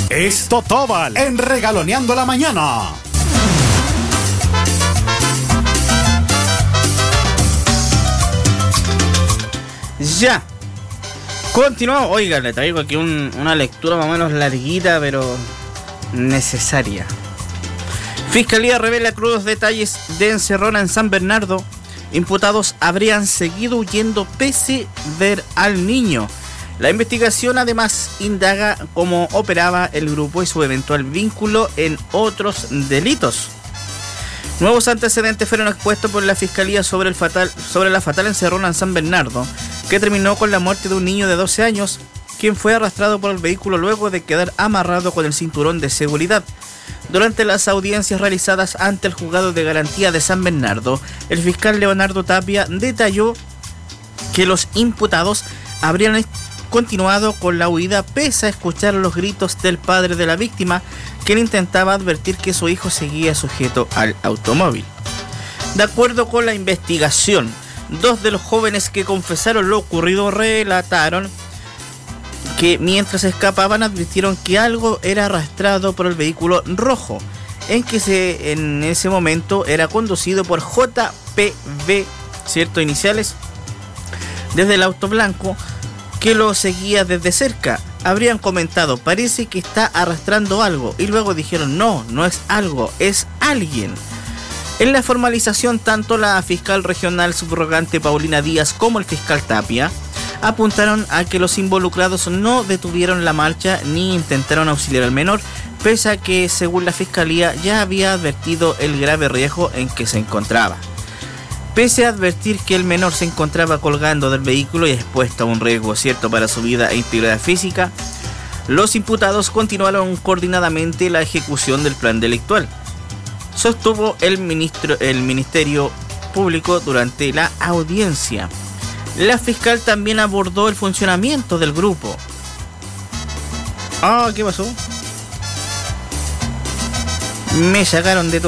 Es Totóbal en Regaloneando la Mañana. Ya. Continuamos. Oiga, le traigo aquí una lectura más o menos larguita, pero necesaria. Fiscalía revela crudos detalles de encerrona en San Bernardo. Imputados habrían seguido huyendo pese ver al niño. La investigación además indaga cómo operaba el grupo y su eventual vínculo en otros delitos. Nuevos antecedentes fueron expuestos por la Fiscalía sobre la fatal encerrona en San Bernardo, que terminó con la muerte de un niño de 12 años, quien fue arrastrado por el vehículo luego de quedar amarrado con el cinturón de seguridad. Durante las audiencias realizadas ante el Juzgado de Garantía de San Bernardo, el fiscal Leonardo Tapia detalló que los imputados habrían continuado con la huida pese a escuchar los gritos del padre de la víctima, quien intentaba advertir que su hijo seguía sujeto al automóvil. De acuerdo con la investigación, dos de los jóvenes que confesaron lo ocurrido relataron que mientras escapaban advirtieron que algo era arrastrado por el vehículo rojo, en ese momento era conducido por JPB, ¿cierto? Iniciales, desde el auto blanco, que lo seguía desde cerca. Habrían comentado, parece que está arrastrando algo, y luego dijeron, no es algo, es alguien. En la formalización, tanto la fiscal regional subrogante Paulina Díaz como el fiscal Tapia apuntaron a que los involucrados no detuvieron la marcha ni intentaron auxiliar al menor, pese a que, según la fiscalía, ya había advertido el grave riesgo en que se encontraba. Pese a advertir que el menor se encontraba colgando del vehículo y expuesto a un riesgo cierto para su vida e integridad física, los imputados continuaron coordinadamente la ejecución del plan delictual, sostuvo el Ministerio Público durante la audiencia. La fiscal también abordó el funcionamiento del grupo. ¿Qué pasó? Me sacaron de todo.